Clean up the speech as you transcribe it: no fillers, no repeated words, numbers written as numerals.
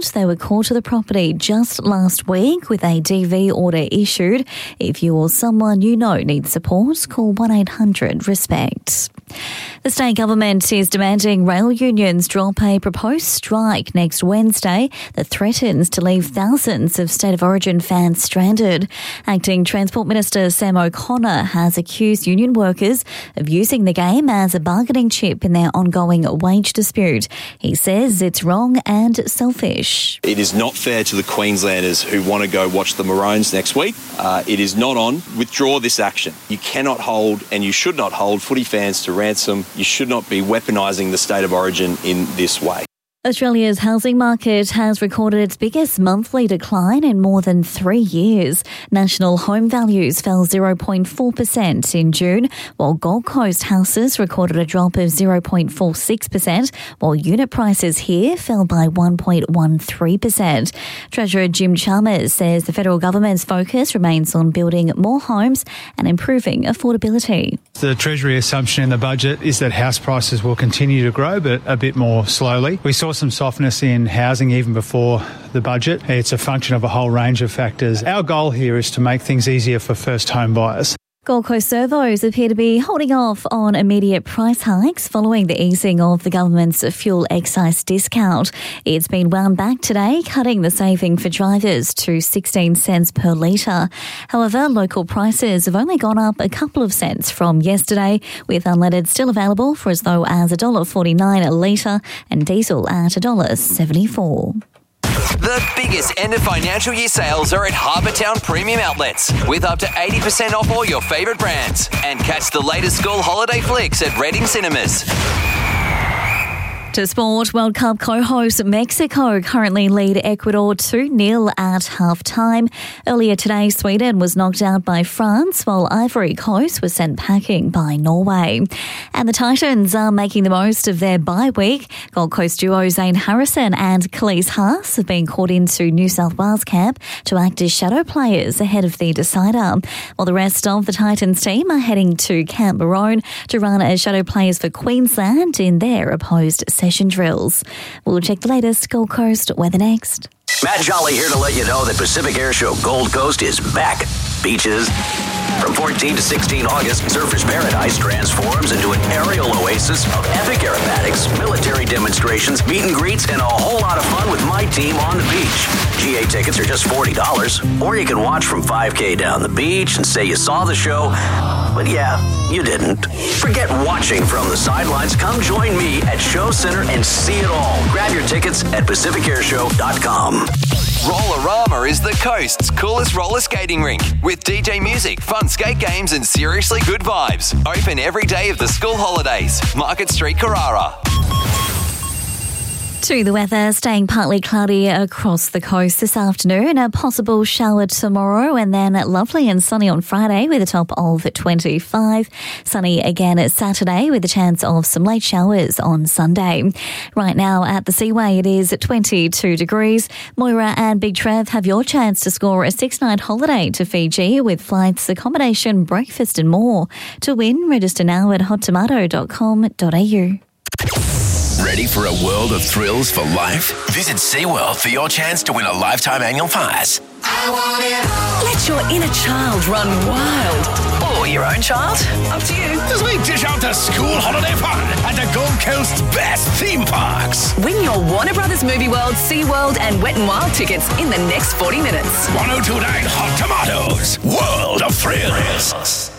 Transport. They were called to the property just last week with a DV order issued. If you or someone you know needs support, call 1-800-RESPECT. The state government is demanding rail unions drop a proposed strike next Wednesday that threatens to leave thousands of State of Origin fans stranded. Acting Transport Minister Sam O'Connor has accused union workers of using the game as a bargaining chip in their ongoing wage dispute. He says it's wrong and selfish. It is not fair to the Queenslanders who want to go watch the Maroons next week. It is not on. Withdraw this action. You cannot hold and you should not hold footy fans to ransom. You should not be weaponising the State of Origin in this way. Australia's housing market has recorded its biggest monthly decline in more than 3 years. National home values fell 0.4% in June, while Gold Coast houses recorded a drop of 0.46%, while unit prices here fell by 1.13%. Treasurer Jim Chalmers says the federal government's focus remains on building more homes and improving affordability. The Treasury assumption in the budget is that house prices will continue to grow, but a bit more slowly. We saw some softness in housing even before the budget. It's a function of a whole range of factors. Our goal here is to make things easier for first home buyers. Gold Coast servos appear to be holding off on immediate price hikes following the easing of the government's fuel excise discount. It's been wound back today, cutting the saving for drivers to 16 cents per litre. However, local prices have only gone up a couple of cents from yesterday, with unleaded still available for as low as $1.49 a litre and diesel at $1.74. The biggest end of financial year sales are at Harbour Town Premium Outlets, with up to 80% off all your favourite brands. And catch the latest school holiday flicks at Reading Cinemas. To sport, World Cup co-host Mexico currently lead Ecuador 2-0 at half-time. Earlier today, Sweden was knocked out by France, while Ivory Coast was sent packing by Norway. And the Titans are making the most of their bye week. Gold Coast duo Zane Harrison and Khalees Haas have been called into New South Wales camp to act as shadow players ahead of the decider, while the rest of the Titans team are heading to Camp Barone to run as shadow players for Queensland in their opposed session drills. We'll check the latest Gold Coast weather next. Matt Jolly here to let you know that Pacific Air Show Gold Coast is back. Beaches. From 14 to 16 August, Surfers Paradise transforms into an aerial oasis of epic aerobatics, military demonstrations, meet and greets, and a whole lot of fun with my team on the beach. GA tickets are just $40, or you can watch from 5K down the beach and say you saw the show, but yeah, you didn't. Forget watching from the sidelines. Come join me at Show Center and see it all. Grab your tickets at PacificAirShow.com. Rollerama is the coast's coolest roller skating rink, with DJ music, fun skate games, and seriously good vibes. Open every day of the school holidays. Market Street, Carrara. To the weather, staying partly cloudy across the coast this afternoon. A possible shower tomorrow, and then lovely and sunny on Friday with a top of 25. Sunny again at Saturday with a chance of some late showers on Sunday. Right now at the Seaway, it is 22 degrees. Moira and Big Trev have your chance to score a 6-night holiday to Fiji with flights, accommodation, breakfast and more. To win, register now at hottomato.com.au. Ready for a world of thrills for life? Visit SeaWorld for your chance to win a lifetime annual pass. Let your inner child run wild. Or your own child. Up to you. As we dish out the school holiday fun at the Gold Coast's best theme parks. Win your Warner Brothers Movie World, SeaWorld and Wet n Wild tickets in the next 40 minutes. 1029 Hot Tomatoes. World of Thrills.